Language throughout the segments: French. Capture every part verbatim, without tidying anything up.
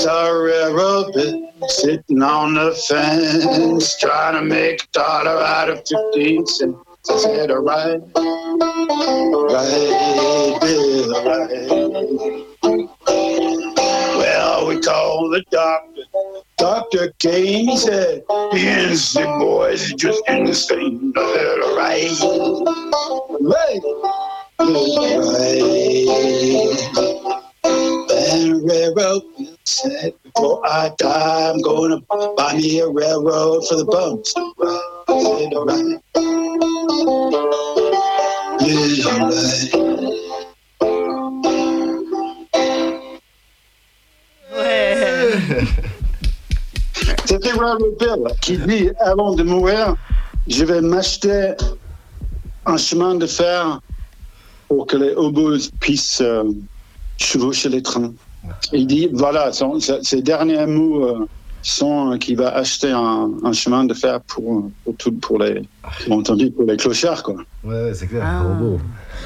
saw a railroad sitting on the fence, trying to make a dollar out of fifteen cents. I said, all right, right, Bill, right. Well, we called the doctor. Doctor came, he said, the N C boys are just insane. I said, all right, right, right. And railroad said, before I die, I'm gonna buy me a railroad for the bums. I said, all right, yeah, all right. C'était Robert Bill qui dit, avant de mourir, je vais m'acheter un chemin de fer pour que les hobos puissent euh, chevaucher les trains. Il dit, voilà, son, ses derniers mots euh, sont qu'il va acheter un, un chemin de fer pour, pour, tout, pour les, entendu, pour les clochards, quoi. Ouais, c'est clair, ah. Robot.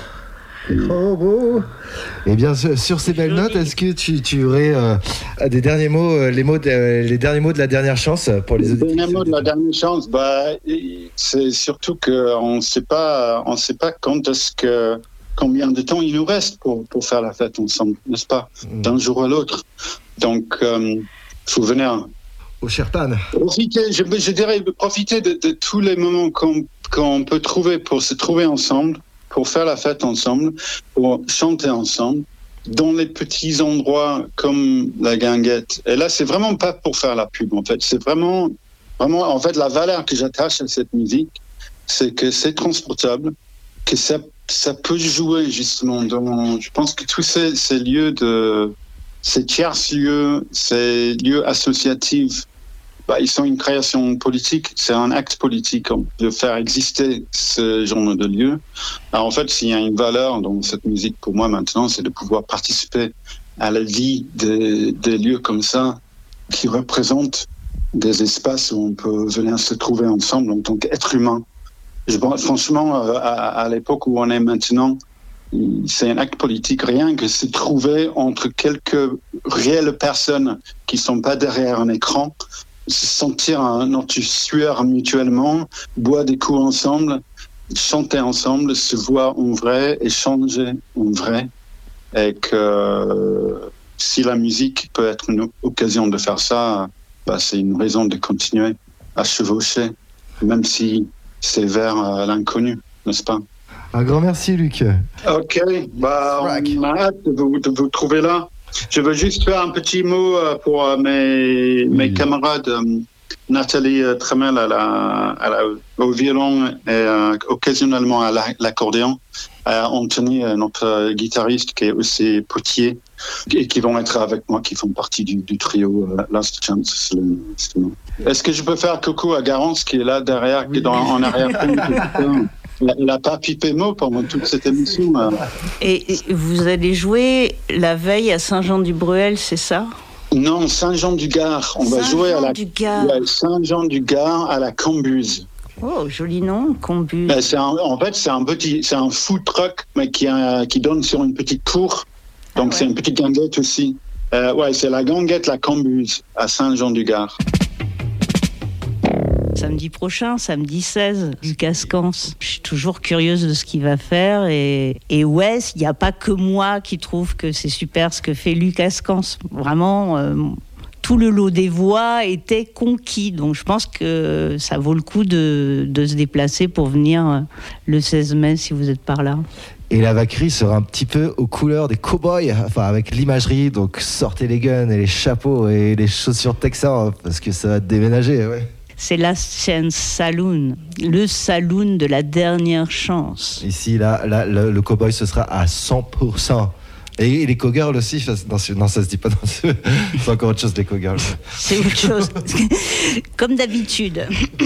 Oh beau. Eh bien, sur ces belles notes, est-ce que tu, tu aurais euh, des derniers mots, euh, les mots, de, euh, les derniers mots de la dernière chance pour les auditeurs? Les derniers mots de la dernière chance, bah, c'est surtout qu'on ne sait pas, on sait pas quand est-ce que, combien de temps il nous reste pour pour faire la fête ensemble, n'est-ce pas, mmh. d'un jour à l'autre. Donc, il euh, faut venir. Au Sherpan. Profiter, je, je dirais, profiter de, de tous les moments qu'on, qu'on peut trouver pour se trouver ensemble, pour faire la fête ensemble, pour chanter ensemble, dans les petits endroits comme la Guinguette. Et là, c'est vraiment pas pour faire la pub, en fait. C'est vraiment, vraiment, en fait, la valeur que j'attache à cette musique, c'est que c'est transportable, que ça, ça peut jouer, justement, dans, je pense que tous ces, ces lieux de, ces tiers-lieux, ces lieux associatifs, bah, ils sont une création politique, c'est un acte politique de faire exister ce genre de lieu. Alors en fait, s'il y a une valeur dans cette musique pour moi maintenant, c'est de pouvoir participer à la vie des, des lieux comme ça, qui représentent des espaces où on peut venir se trouver ensemble en tant qu'être humain. Je, franchement, à, à l'époque où on est maintenant, c'est un acte politique, rien que se trouver entre quelques réelles personnes qui ne sont pas derrière un écran, se sentir notre sueur mutuellement, boire des coups ensemble, chanter ensemble, se voir en vrai, échanger en vrai. Et que si la musique peut être une occasion de faire ça, bah c'est une raison de continuer à chevaucher, même si c'est vers l'inconnu, n'est-ce pas? Un grand merci, Luc. Ok, bah, on a hâte de vous, de vous trouver là. Je veux juste faire un petit mot pour mes, oui. mes camarades. Nathalie Tremel à la, à la, au violon et euh, occasionnellement à la, l'accordéon. Euh, Anthony, notre guitariste, qui est aussi potier, et qui vont être avec moi, qui font partie du, du trio euh, Last Chance. C'est le, c'est le... Est-ce que je peux faire coucou à Garance, qui est là derrière, oui. qui est dans, en arrière-plan? Elle n'a pas pipé mot pendant toute cette émission. Et, et vous allez jouer la veille à Saint-Jean-du-Bruel, c'est ça? Non, Saint-Jean-du-Gard. On va jouer à la ouais, Saint-Jean-du-Gard à la Cambuse. Oh, joli nom, Cambuse. C'est un, en fait, c'est un petit, c'est un food truck, mais qui, a, qui donne sur une petite tour. Donc, ah ouais. c'est une petite ganguette aussi. Euh, ouais, c'est la ganguette, la Cambuse, à Saint-Jean-du-Gard. Samedi prochain, samedi seize, Lucas Cans. Je suis toujours curieuse de ce qu'il va faire. Et, et ouais, il n'y a pas que moi qui trouve que c'est super ce que fait Lucas Cans. Vraiment, euh, tout le lot des voix était conquis. Donc je pense que ça vaut le coup de, de se déplacer pour venir le seize mai si vous êtes par là. Et la vaquerie sera un petit peu aux couleurs des cow-boys, enfin avec l'imagerie, donc sortez les guns et les chapeaux et les chaussures texans, parce que ça va déménager, ouais. C'est Last Chance Saloon, le saloon de la dernière chance. Ici, là, là le, le cow-boy, ce sera à cent pour cent. Et, et les cowgirls aussi, non, non, ça se dit pas. C'est encore autre chose, les cowgirls. C'est autre chose. Comme d'habitude.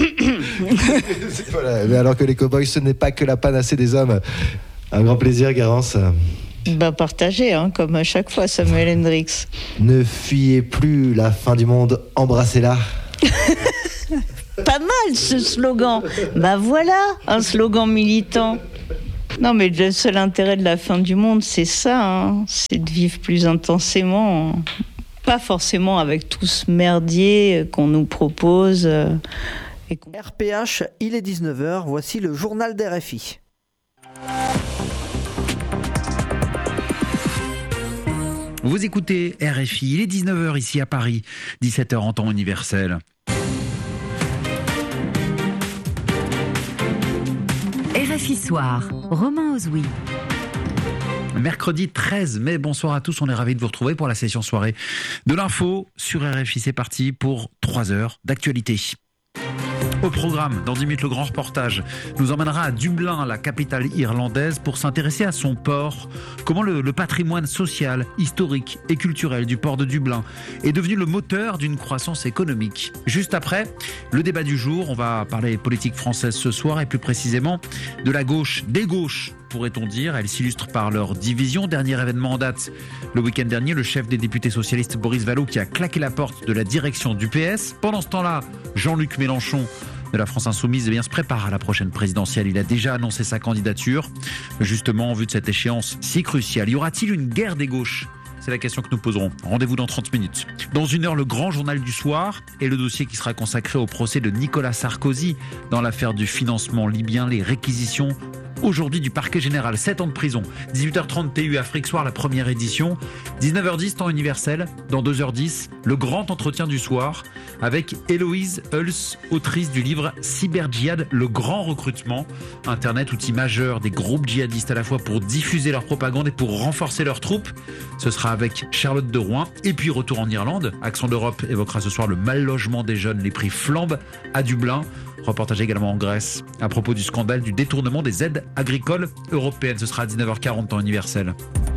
Voilà. Mais alors que les cowboys, ce n'est pas que la panacée des hommes. Un grand plaisir, Garance. Bah, partagez, hein, comme à chaque fois, Samuel Hendrix. Ne fuyez plus la fin du monde, embrassez-la. Pas mal ce slogan. Bah voilà, un slogan militant. Non mais le seul intérêt de la fin du monde, c'est ça, hein. C'est de vivre plus intensément pas forcément avec tout ce merdier qu'on nous propose. Et qu'on... R P H, il est dix-neuf heures, voici le journal d'R F I. Vous écoutez R F I, il est dix-neuf heures ici à Paris, dix-sept heures en temps universel. R F I Soir, Romain Ozoui. Mercredi treize mai, bonsoir à tous, on est ravis de vous retrouver pour la session soirée de l'info sur R F I. C'est parti pour trois heures d'actualité. Au programme, dans dix minutes, le grand reportage nous emmènera à Dublin, la capitale irlandaise, pour s'intéresser à son port. Comment le, le patrimoine social, historique et culturel du port de Dublin est devenu le moteur d'une croissance économique. Juste après, le débat du jour, on va parler politique française ce soir et plus précisément de la gauche, des gauches, pourrait-on dire. Elle s'illustre par leur division. Dernier événement en date, le week-end dernier, le chef des députés socialistes Boris Vallaud qui a claqué la porte de la direction du P S. Pendant ce temps-là, Jean-Luc Mélenchon de la France Insoumise eh bien, se prépare à la prochaine présidentielle. Il a déjà annoncé sa candidature, justement en vue de cette échéance si cruciale. Y aura-t-il une guerre des gauches ? C'est la question que nous poserons. Rendez-vous dans trente minutes. Dans une heure, le grand journal du soir et le dossier qui sera consacré au procès de Nicolas Sarkozy dans l'affaire du financement libyen, les réquisitions aujourd'hui du parquet général. sept ans de prison. dix-huit heures trente T U Afrique Soir, la première édition. dix-neuf heures dix, temps universel. Dans deux heures dix, le grand entretien du soir avec Héloïse Hulse, autrice du livre Cyber-Djihad, le grand recrutement. Internet, outil majeur des groupes djihadistes à la fois pour diffuser leur propagande et pour renforcer leurs troupes. Ce sera avec Charlotte de Rouen. Et puis retour en Irlande. Accent d'Europe évoquera ce soir le mal logement des jeunes. Les prix flambent à Dublin. Reportage également en Grèce à propos du scandale du détournement des aides agricoles européennes. Ce sera à dix-neuf heures quarante temps universel.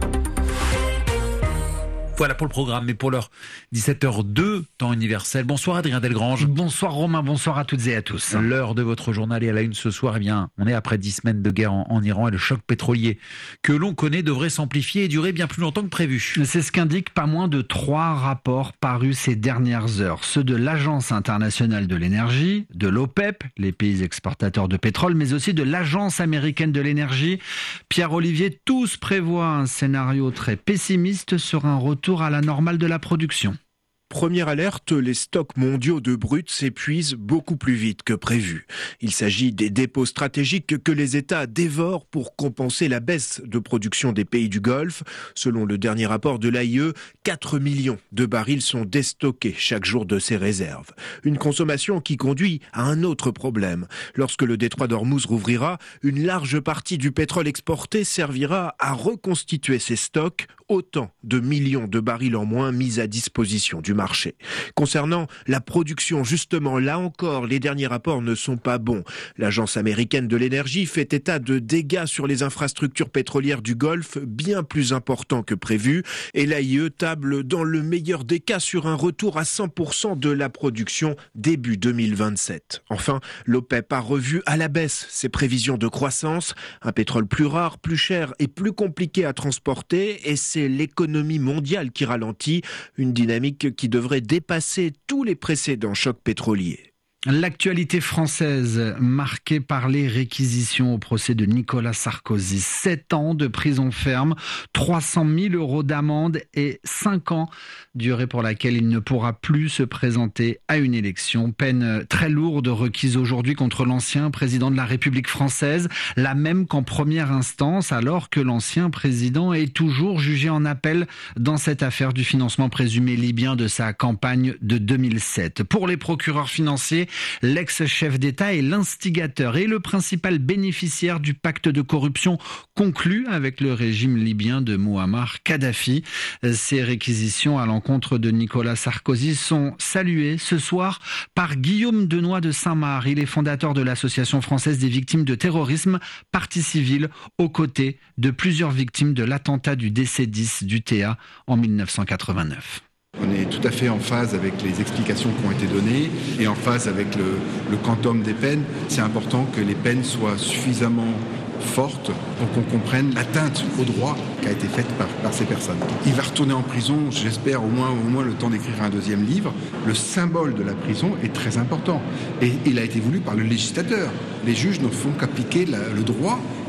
Voilà pour le programme, mais pour l'heure, dix-sept heures deux, temps universel. Bonsoir Adrien Delgrange. Bonsoir Romain, bonsoir à toutes et à tous. L'heure de votre journal est à la une ce soir. Eh bien, on est après dix semaines de guerre en, en Iran et le choc pétrolier que l'on connaît devrait s'amplifier et durer bien plus longtemps que prévu. C'est ce qu'indiquent pas moins de trois rapports parus ces dernières heures. Ceux de l'Agence internationale de l'énergie, de l'OPEP, les pays exportateurs de pétrole, mais aussi de l'Agence américaine de l'énergie. Pierre-Olivier, tous prévoient un scénario très pessimiste sur un retour à la normale de la production. Première alerte, les stocks mondiaux de brut s'épuisent beaucoup plus vite que prévu. Il s'agit des dépôts stratégiques que les États dévorent pour compenser la baisse de production des pays du Golfe. Selon le dernier rapport de l'A I E, quatre millions de barils sont déstockés chaque jour de ces réserves. Une consommation qui conduit à un autre problème. Lorsque le détroit d'Ormuz rouvrira, une large partie du pétrole exporté servira à reconstituer ces stocks, autant de millions de barils en moins mis à disposition du marché. Concernant la production, justement, là encore, les derniers rapports ne sont pas bons. L'Agence américaine de l'énergie fait état de dégâts sur les infrastructures pétrolières du Golfe bien plus importants que prévu et l'A I E table dans le meilleur des cas sur un retour à cent pour cent de la production début deux mille vingt-sept. Enfin, l'OPEP a revu à la baisse ses prévisions de croissance. Un pétrole plus rare, plus cher et plus compliqué à transporter et c'est l'économie mondiale qui ralentit, une dynamique qui devrait dépasser tous les précédents chocs pétroliers. L'actualité française marquée par les réquisitions au procès de Nicolas Sarkozy. sept ans de prison ferme, trois cent mille euros d'amende et cinq ans, durée pour laquelle il ne pourra plus se présenter à une élection. Peine très lourde requise aujourd'hui contre l'ancien président de la République française, la même qu'en première instance, alors que l'ancien président est toujours jugé en appel dans cette affaire du financement présumé libyen de sa campagne de deux mille sept. Pour les procureurs financiers, l'ex-chef d'État est l'instigateur et le principal bénéficiaire du pacte de corruption conclu avec le régime libyen de Mouammar Kadhafi. Ces réquisitions à l'encontre de Nicolas Sarkozy sont saluées ce soir par Guillaume Denoy de Saint-Marc. Il est fondateur de l'Association française des victimes de terrorisme, partie civile, aux côtés de plusieurs victimes de l'attentat du D C dix du T A en mille neuf cent quatre-vingt-neuf. On est tout à fait en phase avec les explications qui ont été données et en phase avec le, le quantum des peines. C'est important que les peines soient suffisamment fortes pour qu'on comprenne l'atteinte au droit qui a été faite par, par ces personnes. Il va retourner en prison, j'espère, au moins, au moins le temps d'écrire un deuxième livre. Le symbole de la prison est très important et il a été voulu par le législateur. Les juges ne font qu'appliquer la, le droit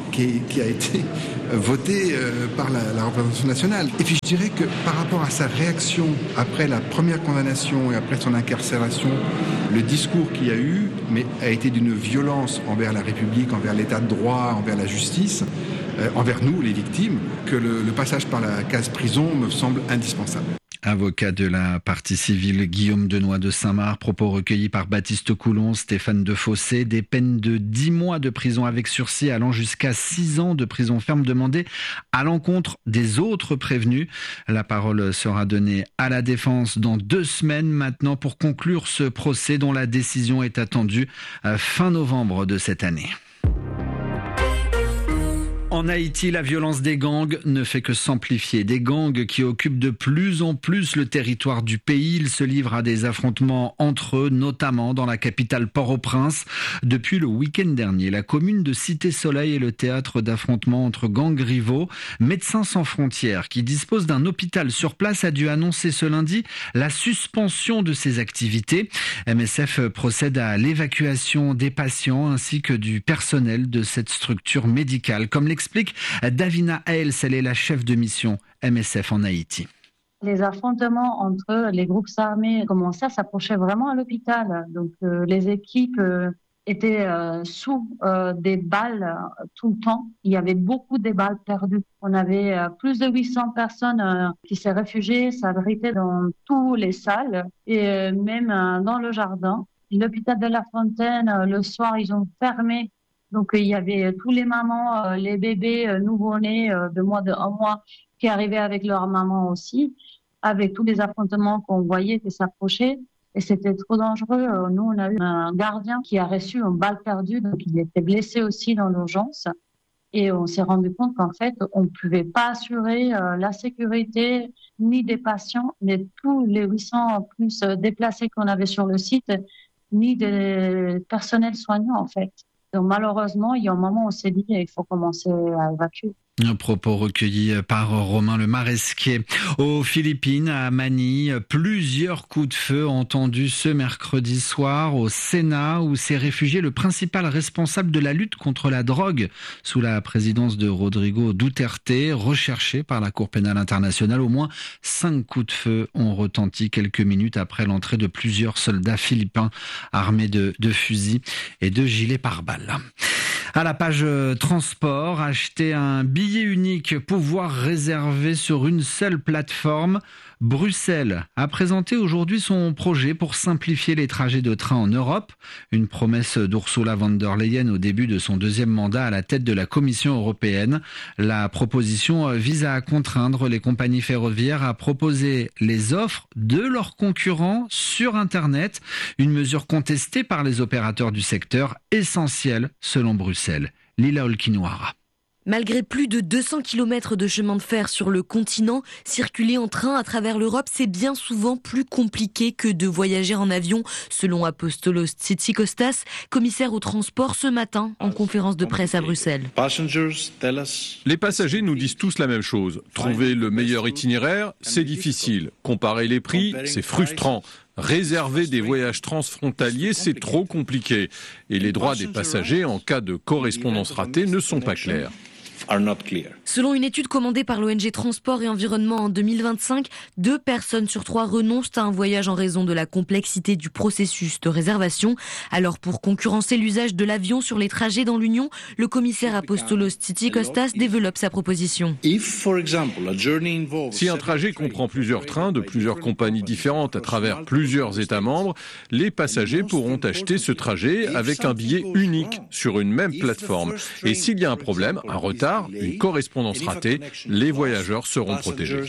qui, qui a été voté euh, par la, la représentation nationale. Et puis je dirais que par rapport à sa réaction après la première condamnation et après son incarcération, le discours qu'il y a eu mais a été d'une violence envers la République, envers l'état de droit, envers la justice, euh, envers nous, les victimes, que le, le passage par la case prison me semble indispensable. Avocat de la partie civile, Guillaume Denoy de Saint-Marc, propos recueillis par Baptiste Coulon, Stéphane Defossé, des peines de dix mois de prison avec sursis allant jusqu'à six ans de prison ferme demandées à l'encontre des autres prévenus. La parole sera donnée à la défense dans deux semaines maintenant pour conclure ce procès dont la décision est attendue fin novembre de cette année. En Haïti, la violence des gangs ne fait que s'amplifier. Des gangs qui occupent de plus en plus le territoire du pays. Ils se livrent à des affrontements entre eux, notamment dans la capitale Port-au-Prince. Depuis le week-end dernier, la commune de Cité-Soleil est le théâtre d'affrontements entre gangs rivaux. Médecins sans frontières, qui dispose d'un hôpital sur place, a dû annoncer ce lundi la suspension de ses activités. M S F procède à l'évacuation des patients ainsi que du personnel de cette structure médicale, comme l'explique Davina Hales, elle est la chef de mission M S F en Haïti. Les affrontements entre les groupes armés commençaient à s'approcher vraiment à l'hôpital. Donc euh, les équipes euh, étaient euh, sous euh, des balles euh, tout le temps. Il y avait beaucoup de balles perdues. On avait euh, plus de huit cents personnes euh, qui s'est réfugiées, s'abritaient dans toutes les salles et euh, même euh, dans le jardin. L'hôpital de La Fontaine, euh, le soir, ils ont fermé. Donc, il y avait tous les mamans, euh, les bébés euh, nouveau-nés euh, de moins de un mois qui arrivaient avec leur maman aussi, avec tous les affrontements qu'on voyait qui s'approchaient. Et c'était trop dangereux. Euh, nous, on a eu un gardien qui a reçu une balle perdue, donc il était blessé aussi dans l'urgence. Et on s'est rendu compte qu'en fait, on ne pouvait pas assurer euh, la sécurité ni des patients, mais tous les huit cents plus euh, déplacés qu'on avait sur le site, ni des personnels soignants, en fait. Donc malheureusement, il y a un moment où on s'est dit qu'il faut commencer à évacuer. Un propos recueilli par Romain Le Maresquier. Aux Philippines, à Manille, plusieurs coups de feu entendus ce mercredi soir au Sénat, où s'est réfugié le principal responsable de la lutte contre la drogue sous la présidence de Rodrigo Duterte, recherché par la Cour pénale internationale. Au moins cinq coups de feu ont retenti quelques minutes après l'entrée de plusieurs soldats philippins armés de, de fusils et de gilets pare-balles. À la page transport, acheter un billet unique, pouvoir réserver sur une seule plateforme. Bruxelles a présenté aujourd'hui son projet pour simplifier les trajets de train en Europe. Une promesse d'Ursula von der Leyen au début de son deuxième mandat à la tête de la Commission européenne. La proposition vise à contraindre les compagnies ferroviaires à proposer les offres de leurs concurrents sur Internet. Une mesure contestée par les opérateurs du secteur, essentielle selon Bruxelles. Lila Olkinouara. Malgré plus de deux cents kilomètres de chemin de fer sur le continent, circuler en train à travers l'Europe, c'est bien souvent plus compliqué que de voyager en avion, selon Apostolos Tzitzikostas, commissaire au transport ce matin en conférence de presse à Bruxelles. Les passagers nous disent tous la même chose. Trouver le meilleur itinéraire, c'est difficile. Comparer les prix, c'est frustrant. Réserver des voyages transfrontaliers, c'est trop compliqué. Et les droits des passagers en cas de correspondance ratée ne sont pas clairs. Selon une étude commandée par l'O N G Transport et Environnement en deux mille vingt-cinq, deux personnes sur trois renoncent à un voyage en raison de la complexité du processus de réservation. Alors pour concurrencer l'usage de l'avion sur les trajets dans l'Union, le commissaire Apostolos Tzitzikostas développe sa proposition. Si un trajet comprend plusieurs trains de plusieurs compagnies différentes à travers plusieurs États membres, les passagers pourront acheter ce trajet avec un billet unique sur une même plateforme. Et s'il y a un problème, un retard, une correspondance ratée, les voyageurs seront protégés.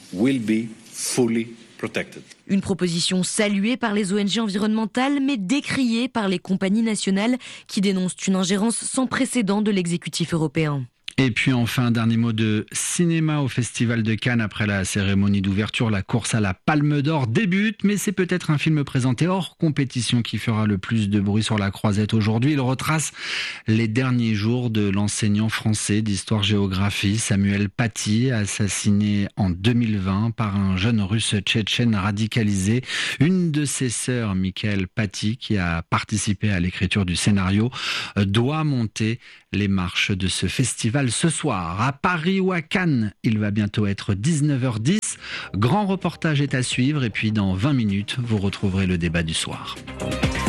Une proposition saluée par les O N G environnementales, mais décriée par les compagnies nationales qui dénoncent une ingérence sans précédent de l'exécutif européen. Et puis enfin, un dernier mot de cinéma au Festival de Cannes. Après la cérémonie d'ouverture, la course à la Palme d'Or débute, mais c'est peut-être un film présenté hors compétition qui fera le plus de bruit sur la croisette aujourd'hui. Il retrace les derniers jours de l'enseignant français d'histoire-géographie Samuel Paty, assassiné en deux mille vingt par un jeune russe tchétchène radicalisé. Une de ses sœurs, Michael Paty, qui a participé à l'écriture du scénario, doit monter les marches de ce festival ce soir. À Paris ou à Cannes, il va bientôt être dix-neuf heures dix. Grand reportage est à suivre et puis dans vingt minutes, vous retrouverez le débat du soir.